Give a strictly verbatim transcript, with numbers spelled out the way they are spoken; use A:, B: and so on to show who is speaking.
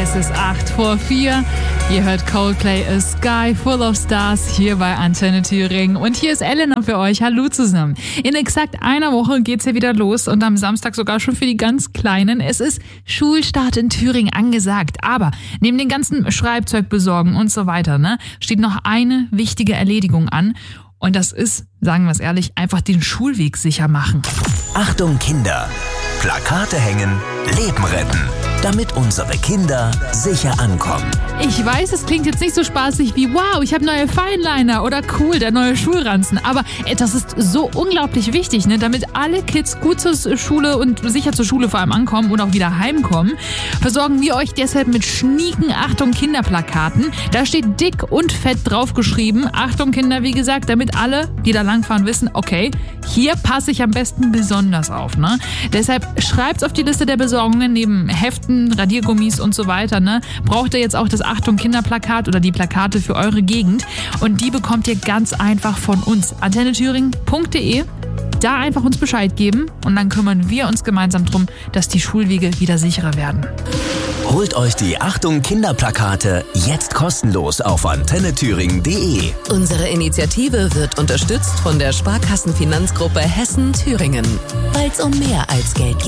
A: Es ist acht vor vier. Ihr hört Coldplay A Sky Full of Stars hier bei Antenne Thüringen. Und hier ist Elena für euch. Hallo zusammen. In exakt einer Woche geht's ja wieder los und am Samstag sogar schon für die ganz Kleinen. Es ist Schulstart in Thüringen angesagt. Aber neben den ganzen Schreibzeug besorgen und so weiter, ne, steht noch eine wichtige Erledigung an. Und das ist, sagen wir es ehrlich, einfach den Schulweg sicher machen.
B: Achtung Kinder! Plakate hängen, Leben retten, damit unsere Kinder sicher ankommen.
A: Ich weiß, es klingt jetzt nicht so spaßig wie wow, ich habe neue Fineliner oder cool, der neue Schulranzen. Aber das ist so unglaublich wichtig, ne? Damit alle Kids gut zur Schule und sicher zur Schule vor allem ankommen und auch wieder heimkommen, versorgen wir euch deshalb mit schnieken Achtung Kinderplakaten. Da steht dick und fett draufgeschrieben, Achtung Kinder, wie gesagt, damit alle, die da langfahren, wissen, okay, hier passe ich am besten besonders auf. Ne? Deshalb schreibt's auf die Liste der Besorgungen neben Heften, Radiergummis und so weiter. Ne? Braucht ihr jetzt auch das Achtung Kinderplakat oder die Plakate für eure Gegend. Und die bekommt ihr ganz einfach von uns. antenne thüringen punkt de. Da einfach uns Bescheid geben und dann kümmern wir uns gemeinsam drum, dass die Schulwege wieder sicherer werden.
B: Holt euch die Achtung Kinderplakate jetzt kostenlos auf antenne thüringen punkt de.
C: Unsere Initiative wird unterstützt von der Sparkassenfinanzgruppe Hessen-Thüringen, weil es um mehr als Geld geht.